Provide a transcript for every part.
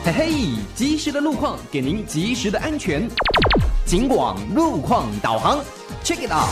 嘿嘿，及时的路况给您及时的安全。警广路况导航 ，Check it out。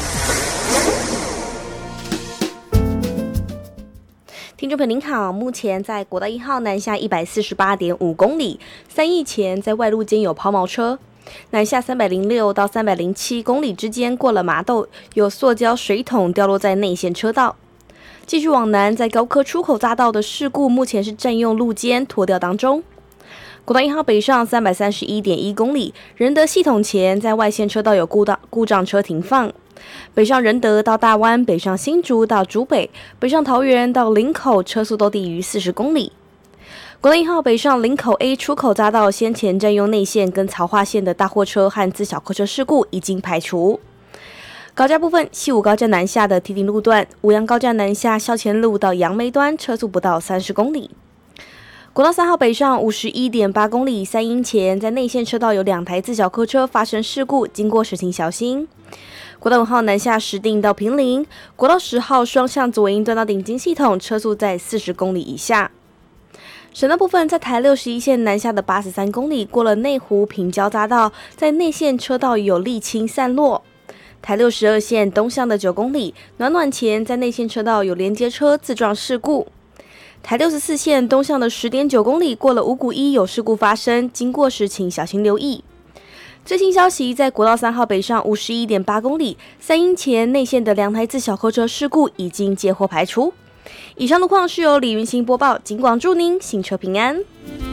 听众朋友您好，目前在国道1号南下148.5公里，3义前在外路间有抛锚车。南下306到307公里之间过了麻豆，有塑胶水桶掉落在内线车道。继续往南，在高科出口匝道的事故目前是占用路肩拖吊当中。国道1号北上331.1公里，仁德系统前在外线车道有故障车停放。北上仁德到大湾，北上新竹到竹北，北上桃园到林口，车速都低于40公里。国道1号北上林口 A 出口匝道先前占用内线跟曹化线的大货车和自小客车事故已经排除。高架部分，西武高架南下的堤顶路段，五杨高架南下校前路到杨梅端，车速不到30公里。国道3号北上51.8公里，三英前在内线车道有2台自小客车发生事故，经过时请小心。国道5号南下石碇到坪林，国道10号双向左营段到顶金系统，车速在40公里以下。省道部分，在台61线南下的83公里，过了内湖平交匝道，在内线车道有沥青散落。台62线东向的9公里，暖暖前在内线车道有连接车自撞事故。台64线东向的10.9公里，过了五股一有事故发生，经过时请小心留意。最新消息，在国道3号北上51.8公里，三英前内线的2台自小客车事故已经接获排除。以上路况是由李云行播报，警广祝您行车平安。